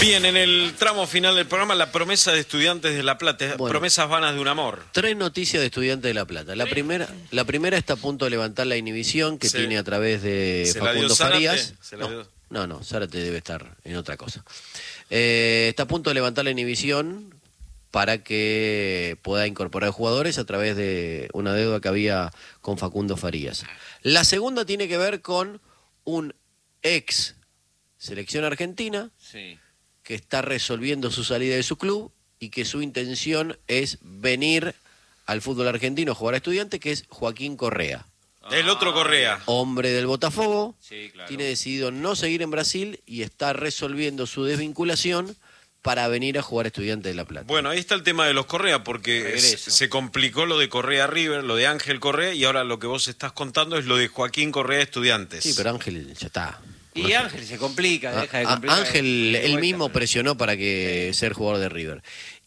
Bien, en el tramo final del programa, la promesa de Estudiantes de La Plata, Bueno, promesas vanas de un amor. 3 noticias de Estudiantes de La Plata. La primera está a punto de levantar la inhibición que tiene a través de ¿Se la dio Facundo Zárate? Farías. ¿Se la dio? No, Zárate debe estar en otra cosa. Está a punto de levantar la inhibición para que pueda incorporar jugadores a través de una deuda que había con Facundo Farías. La segunda tiene que ver con un ex selección argentina que está resolviendo su salida de su club y que su intención es venir al fútbol argentino a jugar a Estudiantes, que es Joaquín Correa. El otro Correa. Hombre del Botafogo, Sí, claro. tiene decidido no seguir en Brasil y está resolviendo su desvinculación para venir a jugar a Estudiantes de La Plata. Bueno, ahí está el tema de los Correa, porque Regreso. se complicó lo de Correa River, lo de Ángel Correa, y ahora lo que vos estás contando es lo de Joaquín Correa Estudiantes. Sí, pero Ángel ya está. Y Ángel se complica, deja de complicar. Ángel de él vuelta, mismo pero- presionó para que ser jugador de River.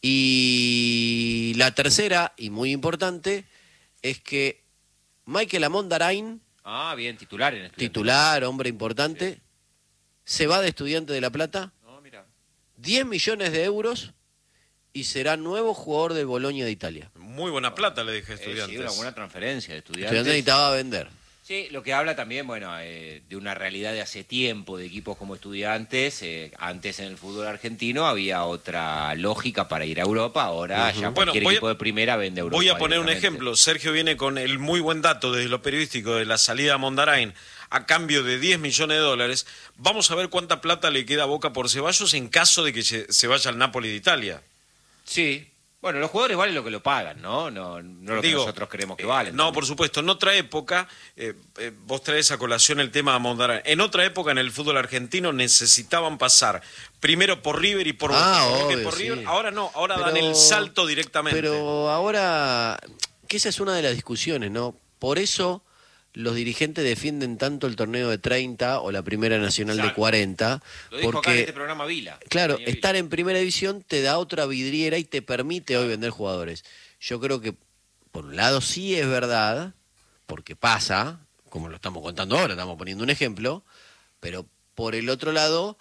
Y la tercera, y muy importante, es que Michael Amondarain, Ah, bien, titular en Estudiantes. titular, hombre importante, se va de Estudiantes de La Plata, No, mira. 10 millones de euros y será nuevo jugador del Boloña de Italia. Muy buena plata le dije a Sí, Estudiantes. una buena transferencia de Estudiantes. Estudiantes necesitaba vender. Sí, lo que habla también, bueno, de una realidad de hace tiempo de equipos como Estudiantes. Antes en el fútbol argentino había otra lógica para ir a Europa, ahora ya Bueno, cualquier equipo de primera vende a Europa. Voy a poner un directamente. ejemplo. Sergio viene con el muy buen dato desde lo periodístico de la salida a Mondarain a cambio de 10 millones de dólares. Vamos a ver cuánta plata le queda a Boca por Ceballos en caso de que se vaya al Napoli de Italia. Sí. Bueno, los jugadores valen lo que lo pagan, ¿no? No lo que Digo, nosotros creemos que valen. No, también. por supuesto. En otra época, vos traes a colación el tema de Mondarain. En otra época, en el fútbol argentino, necesitaban pasar primero por River y por Boca. Obvio, por sí. River. Ahora no, ahora dan Pero- el salto directamente. Pero ahora, que esa es una de las discusiones, ¿no? Por eso los dirigentes defienden tanto el torneo de 30 o la Primera Nacional de Exacto. 40, Lo dijo acá en porque, este programa Vila. claro, Daniel Vila. estar en Primera División te da otra vidriera y te permite hoy vender jugadores. Yo creo que, por un lado, sí es verdad, porque pasa, como lo estamos contando ahora, estamos poniendo un ejemplo, pero por el otro lado,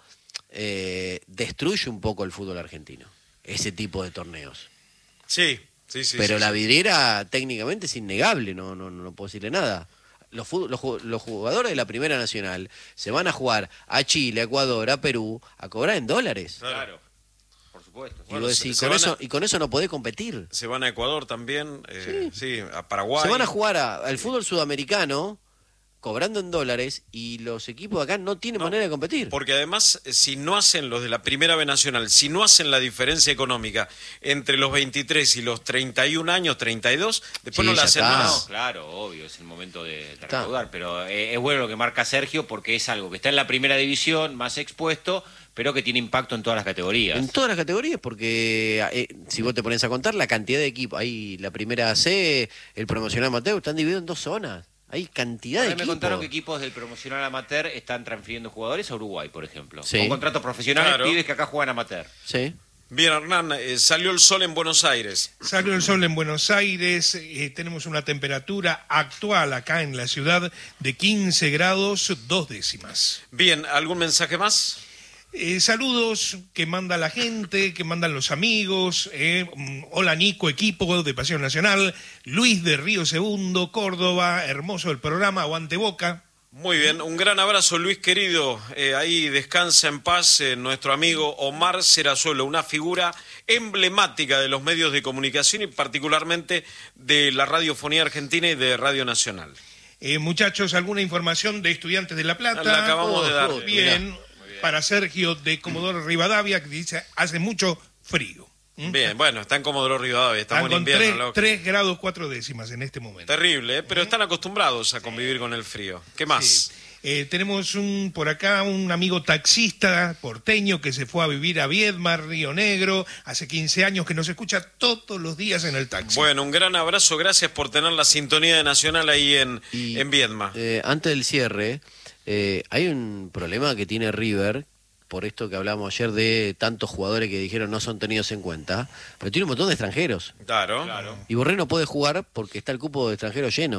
destruye un poco el fútbol argentino, ese tipo de torneos. Sí. Pero sí, la sí. vidriera técnicamente es innegable, no puedo decirle nada. Los jugadores de la Primera Nacional se van a jugar a Chile, a Ecuador, a Perú, a cobrar en dólares. Claro, por supuesto. Y vos decís, con eso no podés competir. Se van a Ecuador también, sí, a Paraguay. Se van a jugar al fútbol sudamericano cobrando en dólares y los equipos de acá no tienen manera de competir. Porque además, si no hacen los de la Primera B Nacional, si no hacen la diferencia económica entre los 23 y los 31 años, 32, después Sí, no la ya hacen está. más. No, claro, obvio, es el momento de Está. recaudar, pero es bueno lo que marca Sergio porque es algo que está en la primera división, más expuesto, pero que tiene impacto en todas las categorías. En todas las categorías, porque si vos te pones a contar la cantidad de equipos, ahí la Primera C, el promocional amateur, están divididos en 2 zonas. Hay cantidad de Me equipos. contaron que equipos del promocional amateur están transfiriendo jugadores a Uruguay, por ejemplo. Sí. Con contratos profesionales, Claro. pibes que acá juegan amateur. Sí. Bien, Hernán, salió el sol en Buenos Aires. Salió el sol en Buenos Aires, tenemos una temperatura actual acá en la ciudad de 15 grados 2 décimas. Bien, ¿algún mensaje más? Saludos que manda la gente, que mandan los amigos. Hola Nico, equipo de Pasión Nacional. Luis de Río Segundo, Córdoba. Hermoso el programa, aguante Boca. Muy bien, un gran abrazo, Luis querido. Ahí descansa en paz nuestro amigo Omar Serazuelo, una figura emblemática de los medios de comunicación y particularmente de la radiofonía argentina y de Radio Nacional. Muchachos, ¿alguna información de Estudiantes de La Plata? La acabamos de dar. Bien, para Sergio de Comodoro Rivadavia, que dice, hace mucho frío. Bien, bueno, está en Comodoro Rivadavia, estamos en Están con invierno. loco. 3 grados 4 décimas en este momento. Terrible, pero están acostumbrados a convivir con el frío. ¿Qué más? Sí. Tenemos por acá un amigo taxista porteño que se fue a vivir a Viedma, Río Negro, hace 15 años que nos escucha todos los días en el taxi. Bueno, un gran abrazo, gracias por tener la sintonía de Nacional ahí en Viedma. Antes del cierre, hay un problema que tiene River, por esto que hablamos ayer de tantos jugadores que dijeron no son tenidos en cuenta, pero tiene un montón de extranjeros. Claro. Y Borré no puede jugar porque está el cupo de extranjeros lleno.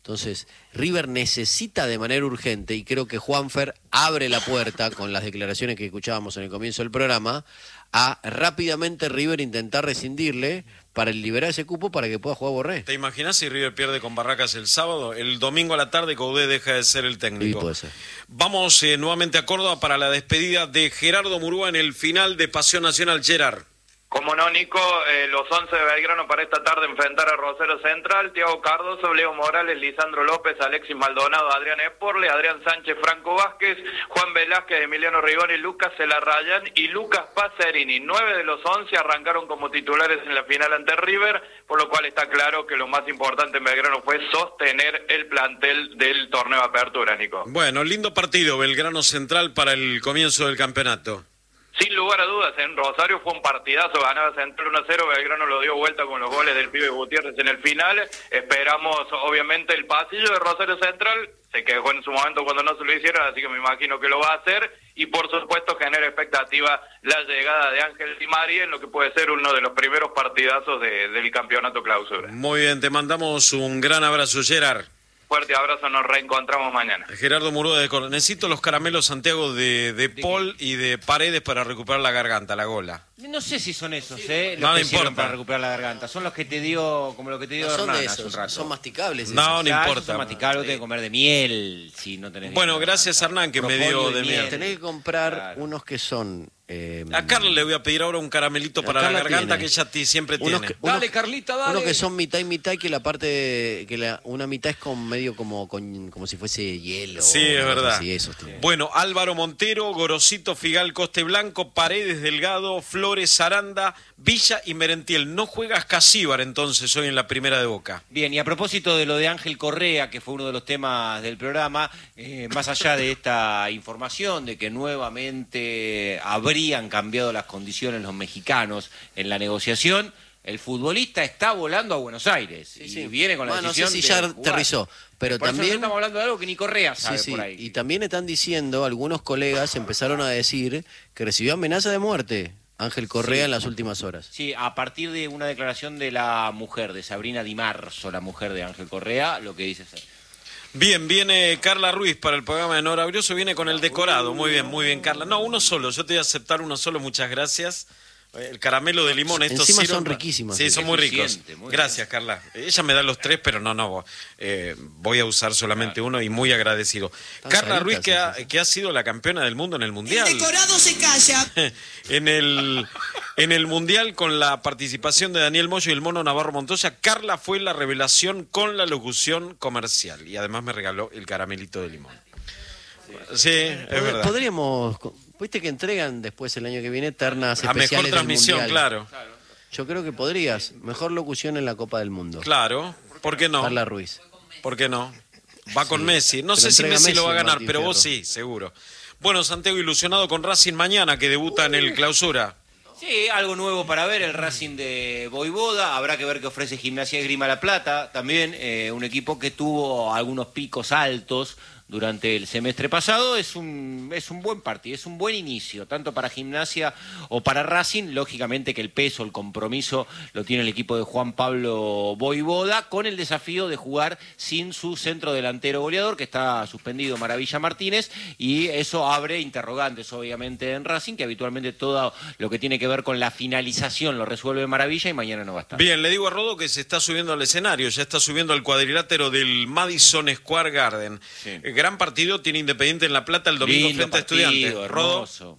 Entonces, River necesita de manera urgente, y creo que Juanfer abre la puerta con las declaraciones que escuchábamos en el comienzo del programa, a rápidamente River intentar rescindirle para liberar ese cupo para que pueda jugar Borré. ¿Te imaginas si River pierde con Barracas el sábado? El domingo a la tarde Coudet deja de ser el técnico. Sí, puede ser. Vamos nuevamente a Córdoba para la despedida de Gerardo Murúa en el final de Pasión Nacional. Gerard. Como no, Nico, los 11 de Belgrano para esta tarde enfrentar a Rosario Central, Thiago Cardoso, Leo Morales, Lisandro López, Alexis Maldonado, Adrián Eporle, Adrián Sánchez, Franco Vázquez, Juan Velázquez, Emiliano Rigoni, Lucas Celarrayán y Lucas Pacerini. 9 de los 11 arrancaron como titulares en la final ante River, por lo cual está claro que lo más importante en Belgrano fue sostener el plantel del torneo de apertura, Nico. Bueno, lindo partido Belgrano Central para el comienzo del campeonato. Sin lugar a dudas, en Rosario fue un partidazo, ganaba Central 1-0, Belgrano lo dio vuelta con los goles del pibe Gutiérrez en el final. Esperamos, obviamente, el pasillo de Rosario Central, se quejó en su momento cuando no se lo hicieron, así que me imagino que lo va a hacer. Y por supuesto genera expectativa la llegada de Ángel Di María en lo que puede ser uno de los primeros partidazos del campeonato clausura. Muy bien, te mandamos un gran abrazo, Gerard. Fuerte abrazo, nos reencontramos mañana. Gerardo Murúa de Córdoba. Necesito los caramelos Santiago de Paul y de Paredes para recuperar la garganta, la gola. No sé si son esos, los no que importa. sirven para recuperar la garganta. Son los que te dio, como lo que te dio No son Hernán de hace un esos, rato. son masticables. No, esos. no importa. Son masticables, tenés que comer de miel si no tenés. Bueno, gracias Hernán que me dio de miel. Tenés que comprar Claro. unos que son... A Carla le voy a pedir ahora un caramelito para la Carla garganta tiene. que ella siempre Unos tiene. que- Dale, Carlita, dale. Unos que son mitad y mitad, que la parte una mitad es con medio como si fuese hielo. Sí, es una cosa verdad. así, esos tienen. Bueno, Álvaro Montero, Gorosito, Figal, Coste Blanco, Paredes, Delgado, Flores, Aranda, Villa y Merentiel. No juegas Casíbar entonces hoy en la primera de Boca. Bien, y a propósito de lo de Ángel Correa, que fue uno de los temas del programa, más allá de esta información de que nuevamente habrían cambiado las condiciones los mexicanos en la negociación, el futbolista está volando a Buenos Aires y viene con la Bueno, decisión no sé si de ya jugar. aterrizó, pero Por eso también... estamos hablando de algo que ni Correa sabe Sí, por ahí. y también están diciendo, algunos colegas empezaron a decir que recibió amenaza de muerte Ángel Correa en las últimas horas. Sí, a partir de una declaración de la mujer, de Sabrina Di Marzo, la mujer de Ángel Correa, lo que dice es... Bien, viene Carla Ruiz para el programa de Nora Brioso, viene con el decorado. Muy bien, Carla. No, uno solo, yo te voy a aceptar uno solo, muchas gracias. El caramelo de limón, estos Encima sirven son para- riquísimos. Sí, son muy ricos. Eficiente, muy Gracias, Carla. Ella me da los tres, pero no. Voy a usar solamente uno y muy agradecido. Tan Carla Ruiz, saditas, que ha sido la campeona del mundo en el Mundial. El decorado se calla. En el Mundial, con la participación de Daniel Moyo y el Mono Navarro Montoya, Carla fue la revelación con la locución comercial. Y además me regaló el caramelito de limón. Sí, es verdad. Podríamos... Viste que entregan después el año que viene ternas A especiales mejor del transmisión, Mundial. claro. Yo creo que podrías. Mejor locución en la Copa del Mundo. Claro, ¿por qué no? Carla Ruiz. ¿Por qué no? Va con Messi. No Te lo sé si entrega Messi lo va a Messi, ganar, Martín pero vos Fierro. sí, seguro. Bueno, Santiago ilusionado con Racing mañana, que debuta en el Clausura. Sí, algo nuevo para ver, el Racing de Voivoda. Habrá que ver qué ofrece Gimnasia de Esgrima La Plata. También un equipo que tuvo algunos picos altos durante el semestre pasado. Es un buen partido, es un buen inicio, tanto para Gimnasia o para Racing. Lógicamente que el peso, el compromiso lo tiene el equipo de Juan Pablo Voivoda, con el desafío de jugar sin su centro delantero goleador, que está suspendido, Maravilla Martínez, y eso abre interrogantes obviamente en Racing, que habitualmente todo lo que tiene que ver con la finalización lo resuelve Maravilla y mañana no va a estar. Bien, le digo a Rodo que se está subiendo al escenario, ya está subiendo al cuadrilátero del Madison Square Garden. Sí. Gran partido tiene Independiente en La Plata el domingo Lindo frente a partido, Estudiantes. Rodo hermoso.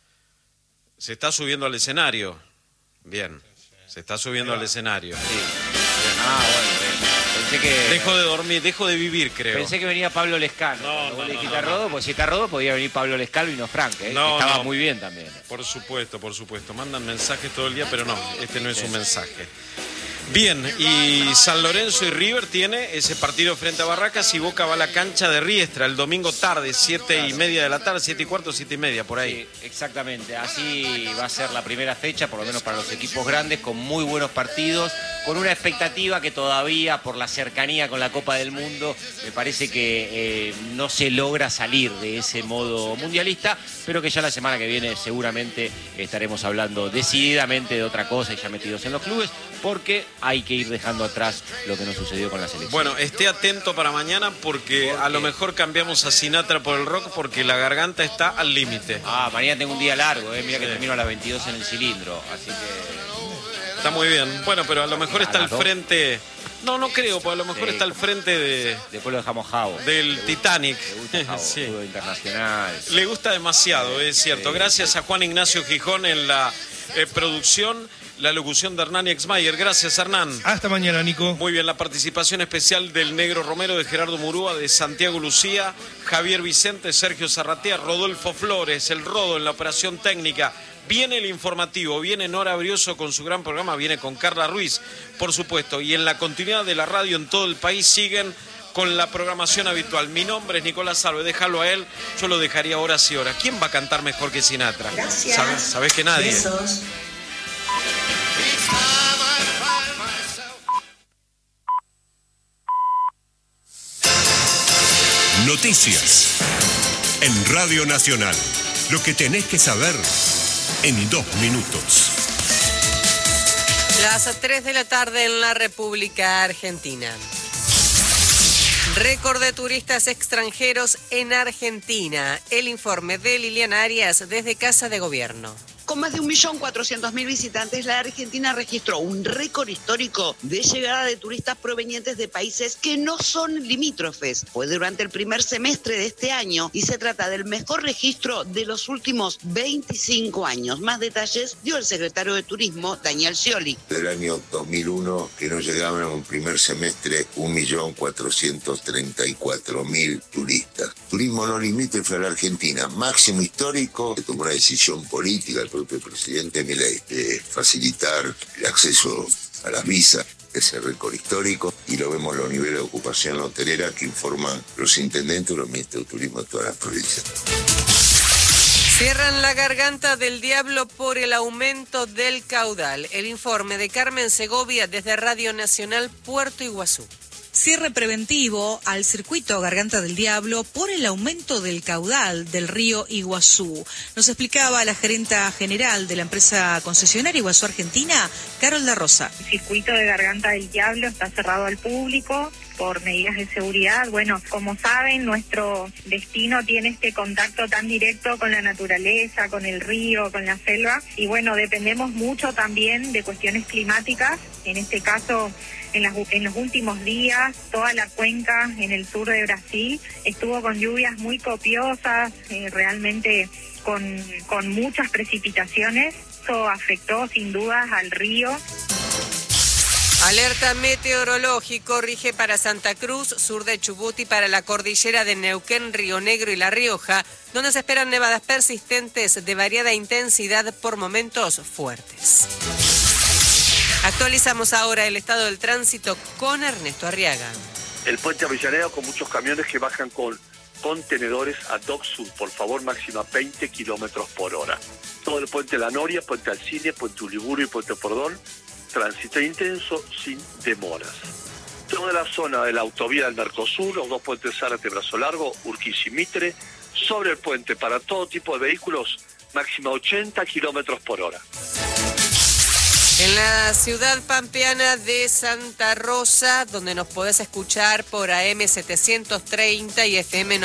se está subiendo al escenario. Bien, se está subiendo al escenario. Ah, bueno, pensé que... Dejo de dormir, dejo de vivir, creo. Pensé que venía Pablo Lescano. Cuando vos le dijiste a Rodo, pues si está Rodo, podía venir Pablo Lescano y no Frank, que estaba No. muy bien también. Por supuesto. Mandan mensajes todo el día, pero no, este no es un mensaje. Bien, y San Lorenzo y River tiene ese partido frente a Barracas y Boca va a la cancha de Riestra el domingo tarde, 7:30 de la tarde, 7:15, 7:30, por ahí. Sí, exactamente. Así va a ser la primera fecha, por lo menos para los equipos grandes, con muy buenos partidos, con una expectativa que todavía, por la cercanía con la Copa del Mundo, me parece que no se logra salir de ese modo mundialista, pero que ya la semana que viene seguramente estaremos hablando decididamente de otra cosa y ya metidos en los clubes, porque hay que ir dejando atrás lo que nos sucedió con la selección. Bueno, esté atento para mañana porque a lo mejor cambiamos a Sinatra por el rock porque la garganta está al límite. Mañana tengo un día largo, mira que termino a las 22 en el cilindro, así que... Está muy bien. Bueno, pero a lo mejor está al frente... No creo, porque a lo mejor está al frente de... Después lo dejamos Javo. Del Titanic. Le gusta Javo, sí. fútbol internacional. Le gusta demasiado, es cierto. Gracias a Juan Ignacio Gijón en la producción, la locución de Hernán Exmayer. Gracias, Hernán. Hasta mañana, Nico. Muy bien, la participación especial del Negro Romero, de Gerardo Murúa, de Santiago Lucía, Javier Vicente, Sergio Zarratea, Rodolfo Flores, el Rodo en la operación técnica. Viene el informativo, viene Nora Brioso con su gran programa, viene con Carla Ruiz, por supuesto. Y en la continuidad de la radio en todo el país siguen con la programación habitual. Mi nombre es Nicolás Salve, déjalo a él, yo lo dejaría horas y horas. ¿Quién va a cantar mejor que Sinatra? Gracias. ¿Sabés que nadie? Besos. Noticias en Radio Nacional. Lo que tenés que saber en 2 minutos. Las 3 de la tarde en la República Argentina. Récord de turistas extranjeros en Argentina. El informe de Liliana Arias desde Casa de Gobierno. Con más de 1.400.000 visitantes, la Argentina registró un récord histórico de llegada de turistas provenientes de países que no son limítrofes. Fue durante el primer semestre de este año y se trata del mejor registro de los últimos 25 años. Más detalles dio el secretario de Turismo, Daniel Scioli. Del año 2001, que nos llegaban en un primer semestre 1.434.000 turistas. Turismo no limítrofe a la Argentina, máximo histórico, que tomó una decisión política el propio presidente Milei de facilitar el acceso a las visas, ese récord histórico, y lo vemos en los niveles de ocupación hotelera que informan los intendentes o los ministros de turismo de todas las provincias. Cierran la garganta del diablo por el aumento del caudal. El informe de Carmen Segovia desde Radio Nacional Puerto Iguazú. Cierre preventivo al circuito Garganta del Diablo por el aumento del caudal del río Iguazú. Nos explicaba la gerenta general de la empresa concesionaria Iguazú Argentina, Carol da Rosa. El circuito de Garganta del Diablo está cerrado al público por medidas de seguridad. Bueno, como saben, nuestro destino tiene este contacto tan directo con la naturaleza, con el río, con la selva, y bueno, dependemos mucho también de cuestiones climáticas. En este caso, en los últimos días, toda la cuenca en el sur de Brasil estuvo con lluvias muy copiosas, realmente con muchas precipitaciones. Eso afectó sin dudas al río. Alerta meteorológico rige para Santa Cruz, sur de Chubut y para la cordillera de Neuquén, Río Negro y La Rioja, donde se esperan nevadas persistentes de variada intensidad por momentos fuertes. Actualizamos ahora el estado del tránsito con Ernesto Arriaga. El puente Avellaneda con muchos camiones que bajan con contenedores a Dock Sur, por favor, máxima 20 kilómetros por hora. Todo el puente La Noria, puente Alcine, puente Uliburu y puente Pordón, tránsito intenso sin demoras. Toda la zona de la autovía del Mercosur, los 2 puentes Zárate, Brazo Largo, Urquiza y Mitre, sobre el puente para todo tipo de vehículos, máxima 80 kilómetros por hora. En la ciudad pampeana de Santa Rosa, donde nos podés escuchar por AM 730 y FM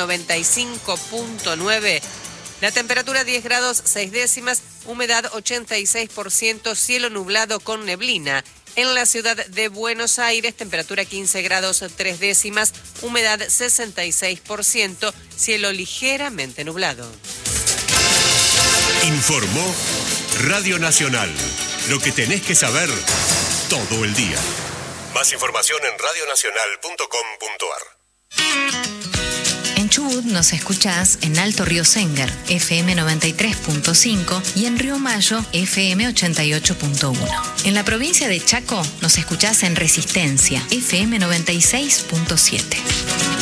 95.9, la temperatura 10 grados 6 décimas, humedad 86%, cielo nublado con neblina. En la ciudad de Buenos Aires, temperatura 15 grados 3 décimas, humedad 66%, cielo ligeramente nublado. Informó Radio Nacional. Lo que tenés que saber todo el día. Más información en radionacional.com.ar. En Chubut nos escuchás en Alto Río Sengar, FM 93.5 y en Río Mayo, FM 88.1. En la provincia de Chaco nos escuchás en Resistencia, FM 96.7.